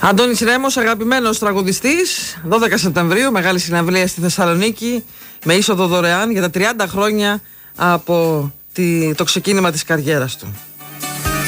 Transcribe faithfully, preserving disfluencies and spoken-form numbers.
Αντώνης Ρέμος, αγαπημένος τραγουδιστής, δώδεκα Σεπτεμβρίου, μεγάλη συναυλία στη Θεσσαλονίκη, με είσοδο δωρεάν για τα τριάντα χρόνια από τη, το ξεκίνημα της καριέρας του.